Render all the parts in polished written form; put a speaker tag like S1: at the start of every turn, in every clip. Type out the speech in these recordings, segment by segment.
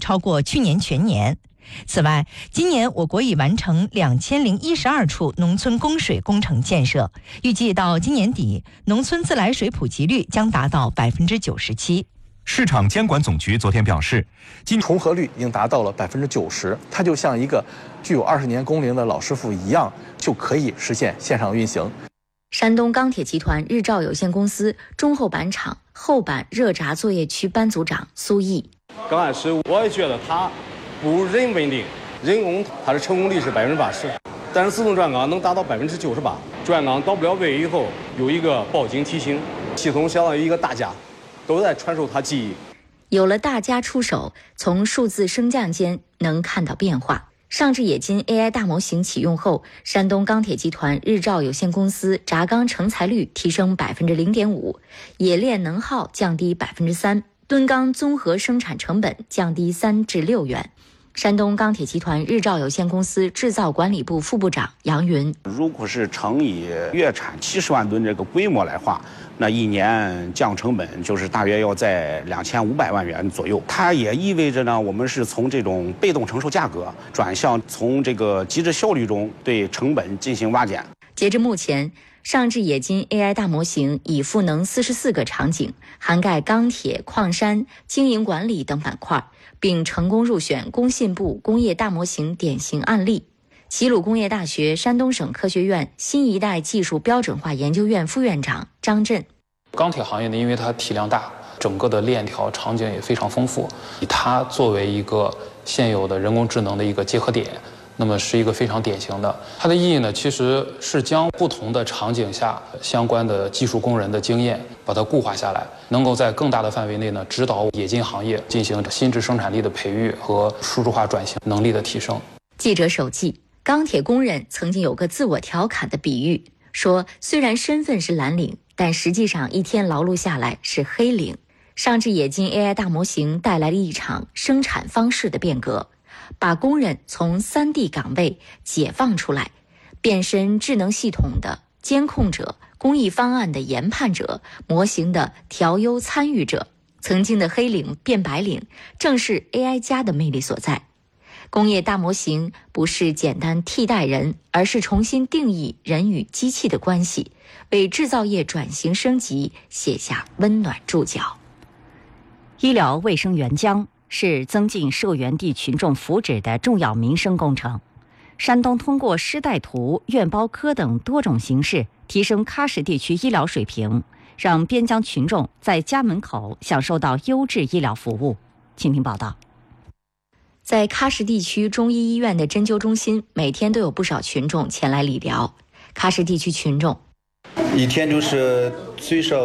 S1: 超过去年全年。此外，今年我国已完成2012处农村供水工程建设，预计到今年底，农村自来水普及率将达到97%。
S2: 市场监管总局昨天表示，
S3: 重合率已经达到了90%，它就像一个具有20年工龄的老师傅一样，就可以实现线上运行。
S4: 山东钢铁集团日照有限公司中后板厂后板热轧作业区班组长苏毅：
S5: 刚开始我也觉得它不如人稳定，人工它的成功率是80%，但是自动转缸能达到98%。转缸到不了位以后，有一个报警提醒系统，相当于一个大家都在传授它记忆。
S4: 有了大家出手，从数字升降间能看到变化。上至冶金 AI 大模型启用后，山东钢铁集团日照有限公司轧钢成材率提升0.5%，冶炼能耗降低3%，吨钢综合生产成本降低3至6元。山东钢铁集团日照有限公司制造管理部副部长杨云：
S6: 如果是乘以月产70万吨这个规模来话，那一年降成本就是大约要在2500万元左右。它也意味着呢，我们是从这种被动承受价格转向从这个机制效率中对成本进行挖减。
S4: 截至目前，上至冶金 AI 大模型已赋能44个场景，涵盖钢铁、矿山、经营管理等板块，并成功入选工信部工业大模型典型案例。齐鲁工业大学山东省科学院新一代技术标准化研究院副院长张震：
S7: 钢铁行业呢，因为它体量大，整个的链条场景也非常丰富，以它作为一个现有的人工智能的一个结合点，那么是一个非常典型的。它的意义呢，其实是将不同的场景下相关的技术工人的经验把它固化下来，能够在更大的范围内呢指导冶金行业进行新质生产力的培育和数字化转型能力的提升。
S4: 记者手记：钢铁工人曾经有个自我调侃的比喻，说虽然身份是蓝领，但实际上一天劳碌下来是黑领。上至冶金 AI 大模型带来了一场生产方式的变革，把工人从3D 岗位解放出来，变身智能系统的监控者、工艺方案的研判者、模型的调优参与者。曾经的黑领变白领，正是 AI 加的魅力所在。工业大模型不是简单替代人，而是重新定义人与机器的关系，为制造业转型升级写下温暖注脚。
S8: 医疗卫生援疆是增进涉援地群众福祉的重要民生工程。山东通过师带图、院包科等多种形式提升喀什地区医疗水平，让边疆群众在家门口享受到优质医疗服务。请听报道。
S4: 在喀什地区中医医院的针灸中心，每天都有不少群众前来理疗。喀什地区群众
S9: 一天就是最少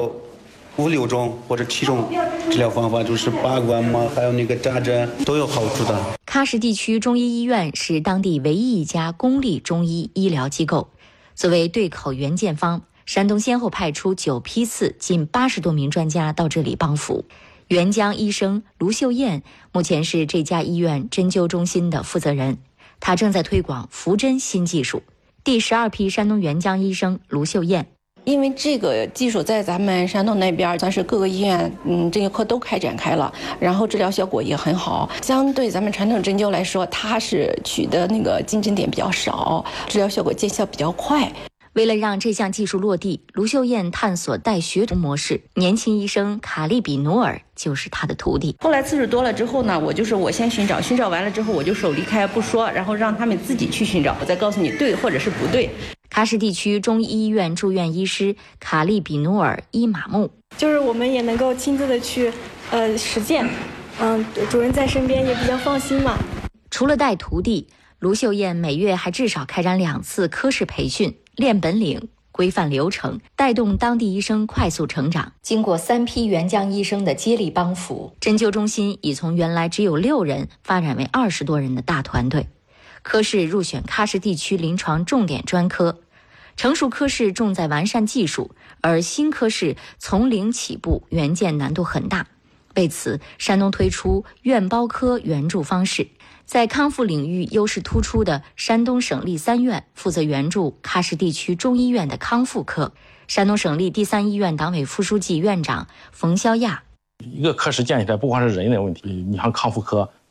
S9: 5-6种或者7种治疗方法，就是拔罐嘛，还有那个扎针都有好处的。
S4: 喀什地区中医医院是当地唯一一家公立中医医疗机构。作为对口援建方，山东先后派出9批次近80多名专家到这里帮扶。援疆医生卢秀燕目前是这家医院针灸中心的负责人，她正在推广扶针新技术。第12批山东援疆医生卢秀燕：
S10: 因为这个技术在咱们山东那边算是各个医院这个课都开展开了，然后治疗效果也很好。相对咱们传统针灸来说，它是取的那个经诊点比较少，治疗效果见效比较快。
S4: 为了让这项技术落地，卢秀燕探索带学徒模式，年轻医生卡利比努尔就是他的徒弟。
S10: 后来次数多了之后呢，我先寻找完了之后，我就手离开不说，然后让他们自己去寻找，我再告诉你对或者是不对。
S4: 喀什地区中医医院住院医师卡利比努尔伊玛木：
S11: 就是我们也能够亲自的去实践，主任在身边也比较放心嘛。
S4: 除了带徒弟，卢秀燕每月还至少开展2次科室培训，练本领、规范流程，带动当地医生快速成长。经过3批援疆医生的接力帮扶，针灸中心已从原来只有6人发展为20多人的大团队。科室入选喀什地区临床重点专科。成熟科室重在完善技术，而新科室从零起步，援建难度很大。为此，山东推出院包科援助方式。在康复领域优势突出的山东省立3院负责援助喀什地区中医院的康复科。山东省立第3医院党委副书记、院长冯肖亚：
S12: 一个科室建起来，不光是人的问题，你像康复科，